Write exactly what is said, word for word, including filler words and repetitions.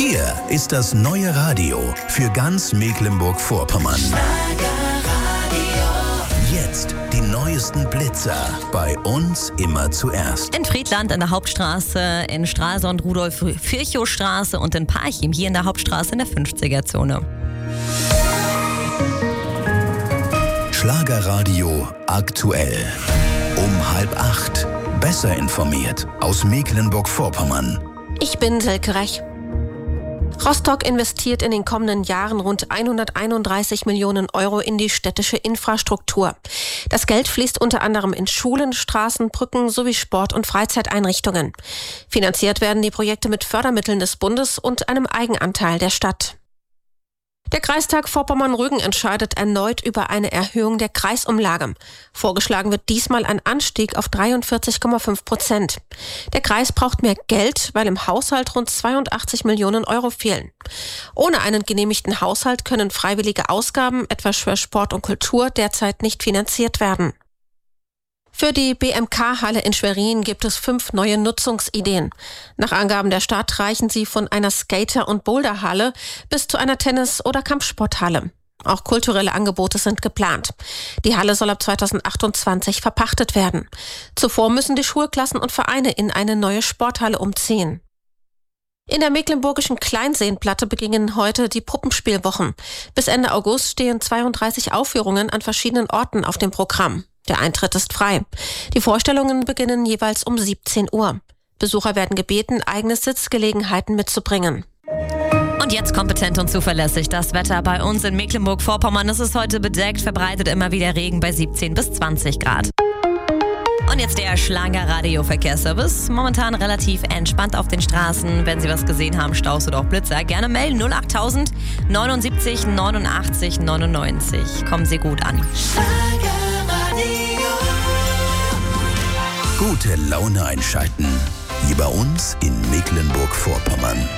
Hier ist das neue Radio für ganz Mecklenburg-Vorpommern. Jetzt die neuesten Blitzer. Bei uns immer zuerst. In Friedland in der Hauptstraße, in Stralsund, Rudolf-Virchow-Straße und in Parchim hier in der Hauptstraße in der fünfziger-Zone. Schlagerradio aktuell. Um halb acht. Besser informiert aus Mecklenburg-Vorpommern. Ich bin Silke Rech. Rostock investiert in den kommenden Jahren rund hunderteinunddreißig Millionen Euro in die städtische Infrastruktur. Das Geld fließt unter anderem in Schulen, Straßen, Brücken sowie Sport- und Freizeiteinrichtungen. Finanziert werden die Projekte mit Fördermitteln des Bundes und einem Eigenanteil der Stadt. Der Kreistag Vorpommern-Rügen entscheidet erneut über eine Erhöhung der Kreisumlage. Vorgeschlagen wird diesmal ein Anstieg auf dreiundvierzig Komma fünf Prozent. Der Kreis braucht mehr Geld, weil im Haushalt rund zweiundachtzig Millionen Euro fehlen. Ohne einen genehmigten Haushalt können freiwillige Ausgaben, etwa für Sport und Kultur, derzeit nicht finanziert werden. Für die B M K-Halle in Schwerin gibt es fünf neue Nutzungsideen. Nach Angaben der Stadt reichen sie von einer Skater- und Boulderhalle bis zu einer Tennis- oder Kampfsporthalle. Auch kulturelle Angebote sind geplant. Die Halle soll ab zweitausendachtundzwanzig verpachtet werden. Zuvor müssen die Schulklassen und Vereine in eine neue Sporthalle umziehen. In der mecklenburgischen Kleinseenplatte beginnen heute die Puppenspielwochen. Bis Ende August stehen zweiunddreißig Aufführungen an verschiedenen Orten auf dem Programm. Der Eintritt ist frei. Die Vorstellungen beginnen jeweils um siebzehn Uhr. Besucher werden gebeten, eigene Sitzgelegenheiten mitzubringen. Und jetzt kompetent und zuverlässig das Wetter bei uns in Mecklenburg-Vorpommern. Es ist heute bedeckt, verbreitet immer wieder Regen bei siebzehn bis zwanzig Grad. Und jetzt der Schlager-Radio-Verkehrsservice. Momentan relativ entspannt auf den Straßen. Wenn Sie was gesehen haben, Staus oder auch Blitzer, gerne melden. null achttausend neunundsiebzig neunundachtzig neunundneunzig. Kommen Sie gut an. Gute Laune einschalten. Hier bei uns in Mecklenburg-Vorpommern.